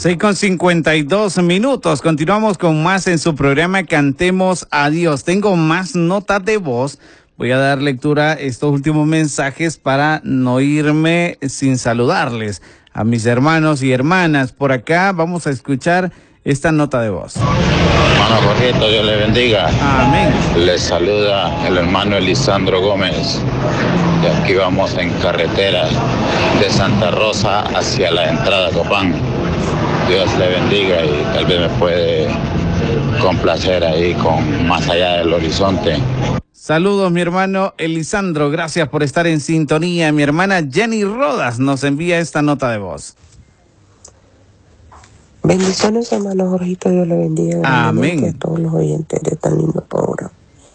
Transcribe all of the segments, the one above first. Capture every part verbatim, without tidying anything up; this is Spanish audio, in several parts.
seis con cincuenta y dos minutos. Continuamos con más en su programa Cantemos a Dios. Tengo más notas de voz. Voy a dar lectura a estos últimos mensajes para no irme sin saludarles a mis hermanos y hermanas. Por acá vamos a escuchar esta nota de voz. Hermano Jorgito, Dios le bendiga. Amén. Les saluda el hermano Elisandro Gómez. Y aquí vamos en carretera de Santa Rosa hacia la entrada a Copán. Dios le bendiga y tal vez me puede complacer ahí con Más allá del horizonte. Saludos, mi hermano Elisandro. Gracias por estar en sintonía. Mi hermana Jenny Rodas nos envía esta nota de voz. Bendiciones, hermano Jorgito. Dios le bendiga. Amén. A todos los oyentes de tan lindo programa.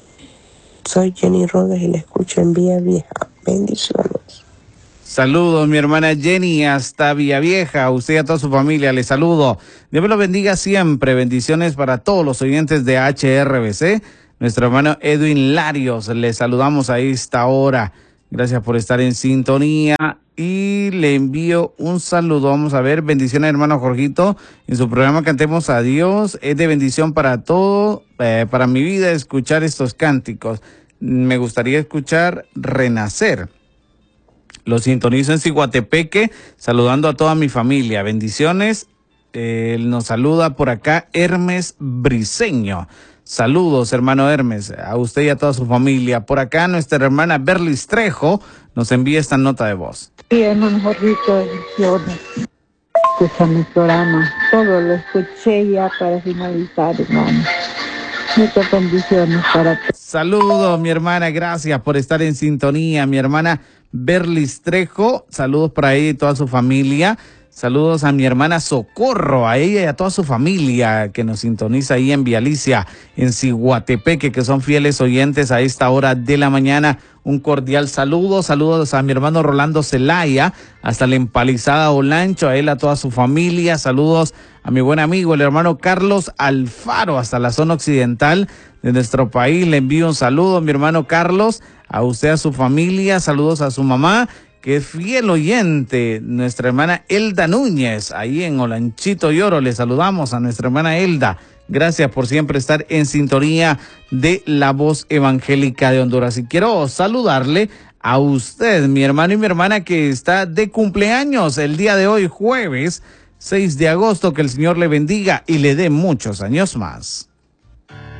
Soy Jenny Rodas y le escucho en Vía Vieja. Bendiciones. Saludos, mi hermana Jenny, hasta Villa Vieja. A usted y a toda su familia les saludo. Dios me lo bendiga siempre. Bendiciones para todos los oyentes de H R B C. Nuestro hermano Edwin Larios, le saludamos a esta hora. Gracias por estar en sintonía y le envío un saludo. Vamos a ver, bendiciones hermano Jorgito. En su programa Cantemos a Dios, es de bendición para todo, eh, para mi vida escuchar estos cánticos. Me gustaría escuchar Renacer. Lo sintonizo en Ciguatepeque, saludando a toda mi familia. Bendiciones. Eh, nos saluda por acá Hermes Briceño. Saludos, hermano Hermes, a usted y a toda su familia. Por acá nuestra hermana Berlis Trejo nos envía esta nota de voz. Sí, hermano Jorgito, bendiciones. Escucha mi programa. Todo lo escuché ya para finalizar, hermano. Muchas bendiciones para todos. Saludos, mi hermana, gracias por estar en sintonía. Mi hermana Berlis Trejo, saludos para ella y toda su familia. Saludos a mi hermana Socorro, a ella y a toda su familia que nos sintoniza ahí en Vialicia, en Ciguatepeque, que son fieles oyentes a esta hora de la mañana. Un cordial saludo, saludos a mi hermano Rolando Zelaya, hasta la Empalizada Olancho, a él, a toda su familia. Saludos a mi buen amigo, el hermano Carlos Alfaro, hasta la zona occidental de nuestro país. Le envío un saludo, mi hermano Carlos, a usted, a su familia. Saludos a su mamá, que es fiel oyente, nuestra hermana Elda Núñez, ahí en Olanchito y Oro. Le saludamos a nuestra hermana Elda. Gracias por siempre estar en sintonía de la Voz Evangélica de Honduras. Y quiero saludarle a usted, mi hermano y mi hermana, que está de cumpleaños el día de hoy, jueves seis de agosto. Que el Señor le bendiga y le dé muchos años más.